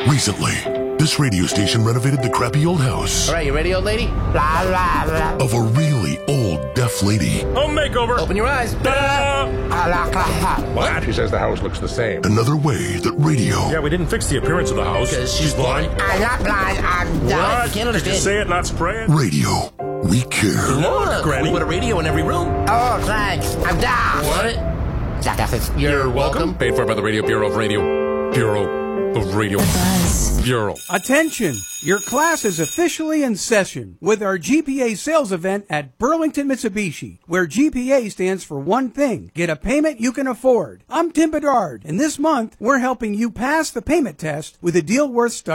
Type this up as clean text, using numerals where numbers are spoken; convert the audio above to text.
Recently, this radio station renovated the crappy old house. All right, you ready, old lady? Blah, blah, blah. Of a really old deaf lady. Home makeover. Open your eyes. What? She says the house looks the same. Another way that radio Yeah, we didn't fix the appearance of the house. Because she's blind. I'm not blind. I'm deaf. I can't Did understand. you say it, not spray it? Radio. We care. Look, Granny. we put a radio in every room. Oh, thanks. I'm deaf. What? You're welcome. Paid for by the Radio Bureau of Radio. Bureau. Attention! Your class is officially in session with our GPA sales event at Burlington Mitsubishi, where GPA stands for one thing: get a payment you can afford. I'm Tim Bedard, and this month we're helping you pass the payment test with a deal worth studying.